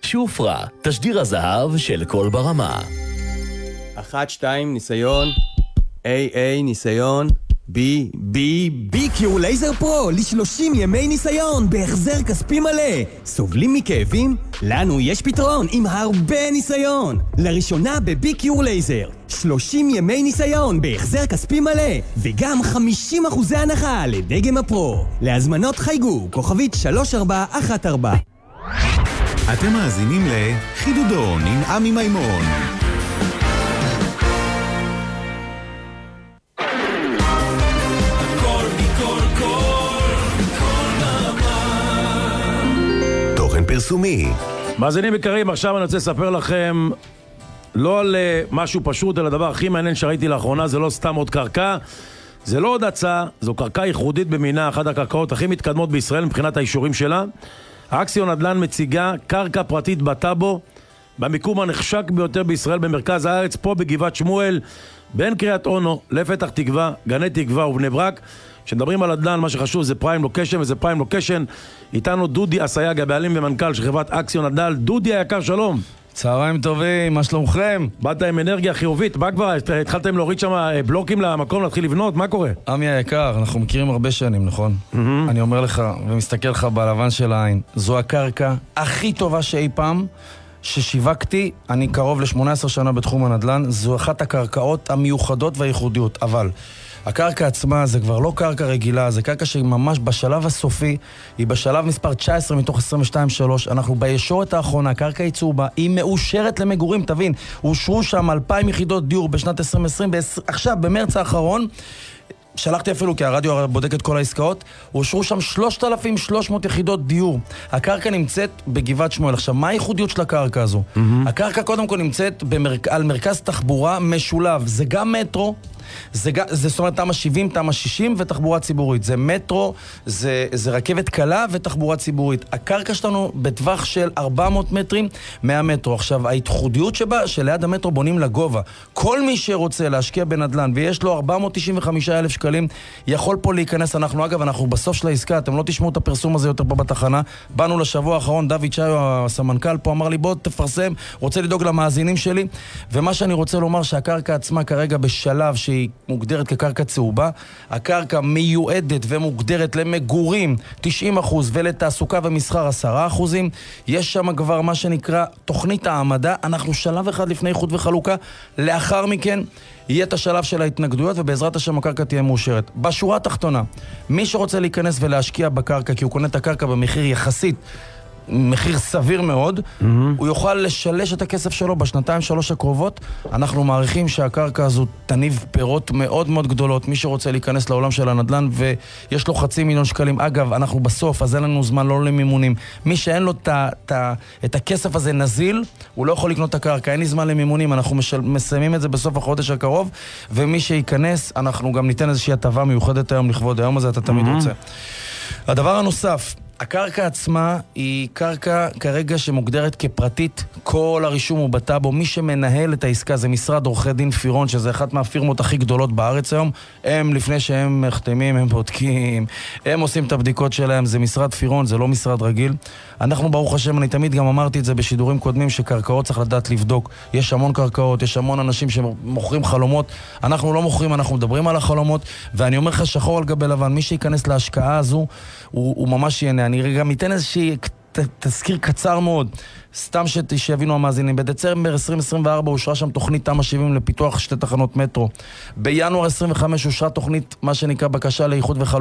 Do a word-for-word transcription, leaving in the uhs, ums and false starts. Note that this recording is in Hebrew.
שופרה, תשדיר הזהב של כל ברמה. אחת, שתיים, ניסיון. איי, איי, ניסיון. בי, בי, בי-קיור לייזר פרו, ל-שלושים ימי ניסיון, בהחזר כספי מלא. סובלים מכאבים? לנו יש פתרון עם הרבה ניסיון. לראשונה בבי-קיור לייזר, שלושים ימי ניסיון, בהחזר כספי מלא, וגם חמישים אחוזי הנחה לדגם הפרו. להזמנות חייגו, כוכבית שלוש ארבע אחת ארבע. אתם מאזינים לחידודון עם עמי מימון. פרסומי. מאזינים יקרים, עכשיו אני רוצה לספר לכם לא על uh, משהו פשוט, אלא הדבר הכי מעניין שראיתי לאחרונה. זה לא סתם עוד קרקע, זה לא עוד הצעה, זו קרקע ייחודית במינה, אחת הקרקעות הכי מתקדמות בישראל מבחינת האישורים שלה. האקסיון נדל"ן מציגה קרקע פרטית בטאבו, במיקום הנחשק ביותר בישראל במרכז הארץ, פה בגבעת שמואל, בין קריית אונו לפתח תקווה, גני תקווה ובני ברק. כשמדברים על נדל"ן, מה שחשוב זה פריים לוקשן, וזה פריים לוקשן. איתנו דודי אסייג, הבעלים ומנכ"ל של חברת אקסיון נדל"ן. דודי היקר, שלום. צהריים טובים, מה שלומכם? באת עם אנרגיה חיובית, מה כבר? התחלתם להוריד שם בלוקים למקום, להתחיל לבנות, מה קורה? עמי היקר, אנחנו מכירים הרבה שנים, נכון? Mm-hmm. אני אומר לך, ומסתכל לך בלבן של העין, זו הקרקע הכי טובה שאי פעם ששיווקתי. אני קרוב ל-שמונה עשרה שנה בתחום הנדל"ן, זו אחת הקרקעות המיוחדות והייחודיות, אבל הקרקע עצמה זה כבר לא קרקע רגילה, זה קרקע שהיא ממש בשלב הסופי, היא בשלב מספר תשע עשרה מתוך עשרים ושתיים שלוש, אנחנו בישורת האחרונה, קרקע ייצור בה, היא מאושרת למגורים, תבין, אושרו שם אלפיים יחידות דיור בשנת עשרים עשרים, עכשיו במרץ האחרון, שלחתי אפילו כי הרדיו בודק את כל העסקאות, אושרו שם שלושת אלפים ושלוש מאות יחידות דיור. הקרקע נמצאת בגבעת שמואל. עכשיו, מה הייחודיות של הקרקע הזו? Mm-hmm. הקרקע קודם כל נמצאת במרק... על מרכז תחבורה משולב. זה גם מטרו, זה, זה זאת אומרת תמה שבעים, תמה שישים ותחבורה ציבורית. זה מטרו, זה, זה רכבת קלה ותחבורה ציבורית. הקרקע שלנו בטווח של ארבע מאות מטרים מהמטרו. עכשיו, הייחודיות שבה, שליד המטרו בונים לגובה. כל מי שרוצה להשקיע בנדל"ן ויש לו ארבע מאות תשעים וחמישה אלף שקלים, יכול פה להיכנס. אנחנו, אגב, אנחנו בסוף של העסקה, אתם לא תשמעו את הפרסום הזה יותר פה בתחנה. באנו לשבוע האחרון, דוד צ'איו, הסמנכ"ל פה, אמר לי, בוא תפרסם, רוצה לדאוג למאזינים שלי. ומה שאני רוצה לומר שהקרקע עצמה כרגע בשלב שהיא מוגדרת כקרקע צהובה, הקרקע מיועדת ומוגדרת למגורים תשעים אחוז ולתעסוקה ומסחר עשרה אחוז. יש שם כבר מה שנקרא תוכנית העמדה, אנחנו שלב אחד לפני איחוד וחלוקה, לאחר מכן יהיה את השלב של ההתנגדויות, ובעזרת השם הקרקע תהיה מאושרת. בשורה התחתונה, מי שרוצה להיכנס ולהשקיע בקרקע, כי הוא קונה את הקרקע במחיר יחסית, מחיר סביר מאוד, mm-hmm. הוא יוכל לשלש את הכסף שלו בשנתיים שלוש הקרובות. אנחנו מעריכים שהקרקע הזו תניב פירות מאוד מאוד גדולות. מי שרוצה להיכנס לעולם של הנדל"ן ויש לו חצי מיליון שקלים, אגב, אנחנו בסוף, אז אין לנו זמן לא למימונים. מי שאין לו ת, ת, את הכסף הזה נזיל, הוא לא יכול לקנות את הקרקע. אין לי זמן למימונים, אנחנו משל, מסיימים את זה בסוף החודש הקרוב, ומי שייכנס, אנחנו גם ניתן איזושהי הטבה מיוחדת היום לכבוד היום הזה, אתה תמיד mm-hmm. רוצה. הדבר הנוסף, הקרקע עצמה היא קרקע כרגע שמוגדרת כפרטית, כל הרישום הוא בטאבו. מי שמנהל את העסקה זה משרד עורכי דין פירון, שזה אחת מהפירמות הכי גדולות בארץ היום. הם לפני שהם מחתמים, הם בודקים, הם עושים את הבדיקות שלהם, זה משרד פירון, זה לא משרד רגיל. אנחנו ברוך השם, אני תמיד גם אמרתי את זה בשידורים קודמים, שקרקעות צריך לדעת לבדוק. יש המון קרקעות, יש המון אנשים שמוכרים חלומות, אנחנו לא מוכרים, אנחנו מדברים על החלומות, ואני אומר לך שחור על גבי לבן, מי שייכנס להשקעה הזו, הוא, הוא ממש ייהנה. אני גם אתן איזושהי תזכיר קצר מאוד, סתם שיבינו המאזינים. בדצמבר עשרים עשרים וארבע אושרה שם תוכנית תמ"א שבעים לפיתוח שתי תחנות מטרו. בינואר עשרים וחמש אושרה תוכנית, מה שנקרא בקשה לאיחוד וחלוקה.